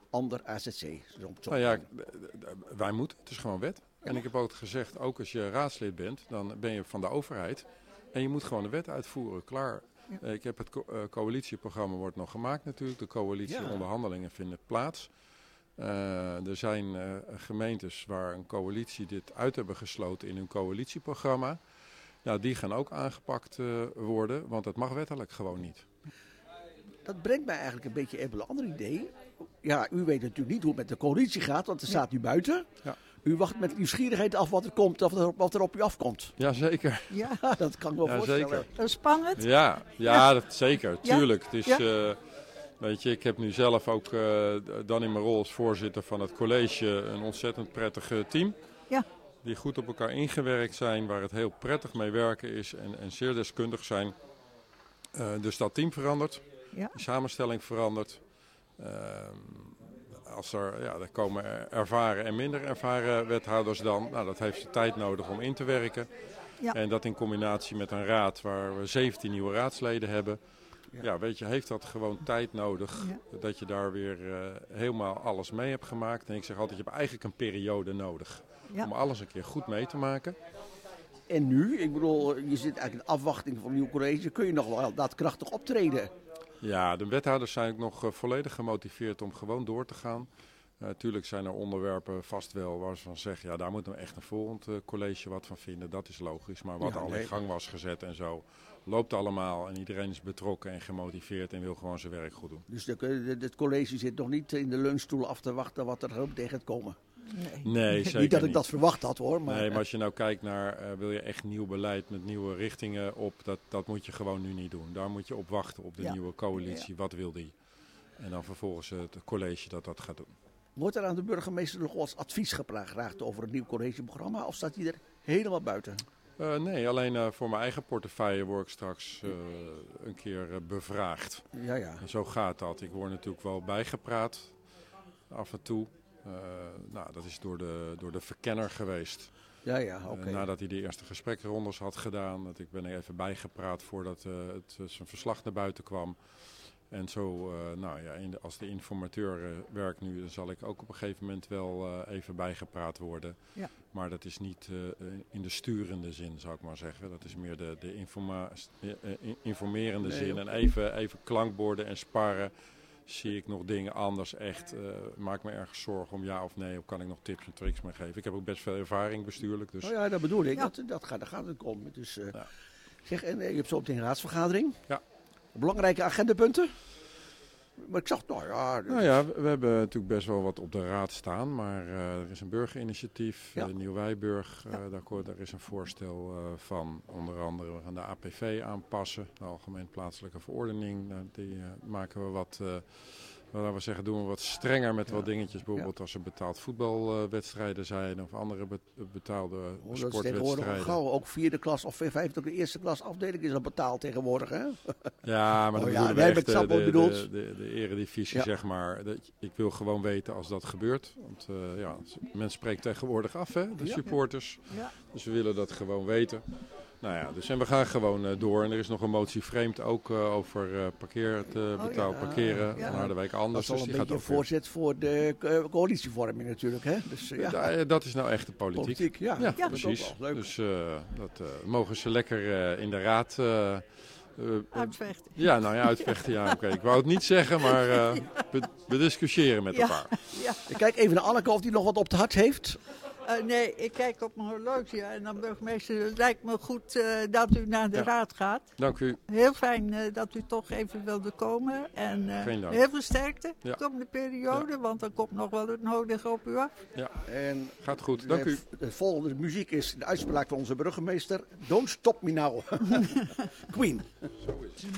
ander AZC. Nou ja, wij moeten. Het is gewoon wet. En ik heb ook gezegd, ook als je raadslid bent, dan ben je van de overheid. En je moet gewoon de wet uitvoeren. Klaar. Ja. Ik heb het coalitieprogramma wordt nog gemaakt natuurlijk. De coalitieonderhandelingen vinden plaats. Er zijn gemeentes waar een coalitie dit uit hebben gesloten in hun coalitieprogramma. Nou, die gaan ook aangepakt worden, want dat mag wettelijk gewoon niet. Dat brengt mij eigenlijk een beetje op een ander idee. Ja, u weet natuurlijk niet hoe het met de coalitie gaat, want er staat nu buiten. Ja. U wacht met nieuwsgierigheid af wat er komt, wat er op u afkomt. Jazeker. Ja, dat kan ik me voorstellen. Zeker. Dat is spannend. Ja, dat zeker. Tuurlijk. Het is, weet je, ik heb nu zelf ook dan in mijn rol als voorzitter van het college een ontzettend prettig team. Ja. Die goed op elkaar ingewerkt zijn, waar het heel prettig mee werken is en zeer deskundig zijn. Dus dat team verandert. Ja. De samenstelling verandert. Er komen ervaren en minder ervaren wethouders dan. Nou, dat heeft de tijd nodig om in te werken. Ja. En dat in combinatie met een raad waar we 17 nieuwe raadsleden hebben. Ja, weet je, heeft dat gewoon tijd nodig. Ja. Dat je daar weer helemaal alles mee hebt gemaakt. En ik zeg altijd, je hebt eigenlijk een periode nodig. Ja. Om alles een keer goed mee te maken. En nu, ik bedoel, je zit eigenlijk in afwachting van een nieuw college. Kun je nog wel daadkrachtig optreden? Ja, de wethouders zijn ook nog volledig gemotiveerd om gewoon door te gaan. Tuurlijk zijn er onderwerpen vast wel waar ze van zeggen, ja, daar moeten we echt een volgend college wat van vinden. Dat is logisch, maar wat al in gang was gezet en zo, loopt allemaal. En iedereen is betrokken en gemotiveerd en wil gewoon zijn werk goed doen. Dus het college zit nog niet in de leunstoel af te wachten wat er ook tegen gaat komen? Nee, zeker niet dat ik dat verwacht had hoor. Maar... Nee, maar als je nou kijkt naar, wil je echt nieuw beleid met nieuwe richtingen op, dat moet je gewoon nu niet doen. Daar moet je op wachten op de nieuwe coalitie. Ja. Wat wil die? En dan vervolgens het college dat gaat doen. Wordt er aan de burgemeester nog wat advies gevraagd over het nieuw collegeprogramma of staat hij er helemaal buiten? Nee, alleen voor mijn eigen portefeuille word ik straks een keer bevraagd. Ja. En zo gaat dat. Ik word natuurlijk wel bijgepraat af en toe. Dat is door de verkenner geweest. Ja, oké. Nadat hij de eerste gesprekrondes had gedaan. Ik ben er even bijgepraat voordat zijn verslag naar buiten kwam. En zo, als de informateur werkt nu, dan zal ik ook op een gegeven moment wel even bijgepraat worden. Ja. Maar dat is niet in de sturende zin, zou ik maar zeggen. Dat is meer de informerende zin. En even klankborden en sparren. Zie ik nog dingen anders echt? Maak me ergens zorgen om ja of nee? Of kan ik nog tips en tricks mee geven? Ik heb ook best veel ervaring bestuurlijk. Dus... Oh ja, dat bedoel ik. Ja. Daar gaat het om. Dus, zeg, en je hebt zo meteen een raadsvergadering. Ja. Belangrijke agendapunten? Maar ik zag, we hebben natuurlijk best wel wat op de raad staan. Maar er is een burgerinitiatief, Nieuw-Wijburg. Daar is een voorstel van. Onder andere, we gaan de APV aanpassen. De Algemeen Plaatselijke Verordening. Die maken we wat... laten we zeggen, doen we wat strenger met wat dingetjes. Bijvoorbeeld als er betaald voetbalwedstrijden zijn of andere betaalde sportwedstrijden. Gauw, ook vierde klas of vijfde, de eerste klas afdeling is al betaald tegenwoordig, hè? Ja, maar dan bedoelen we echt de eredivisie, zeg maar. Ik wil gewoon weten als dat gebeurt. Want men spreekt tegenwoordig af, hè, de supporters. Ja. Dus we willen dat gewoon weten. Nou ja, dus en we gaan gewoon door. En er is nog een motie vreemd ook over betaald parkeren van Harderwijk Anders. Dat is al een beetje een voorzet voor de coalitievorming natuurlijk, hè? Dus, dat is nou echt de politiek. Ja, precies. Leuk. Dus dat mogen ze lekker in de raad... uitvechten. Uitvechten. Ja, oké. Ik wou het niet zeggen, maar we discussiëren met elkaar. Ja. Ik kijk even naar Anneke of die nog wat op het hart heeft. Nee, ik kijk op mijn horloge en dan burgemeester, het lijkt me goed dat u naar de raad gaat. Dank u. Heel fijn dat u toch even wilde komen. En heel veel sterkte de komende periode, want er komt nog wel het nodige op u af. Ja, en gaat goed. Dank u. De volgende muziek is de uitspraak van onze burgemeester. Don't stop me now. Queen. Zo is het.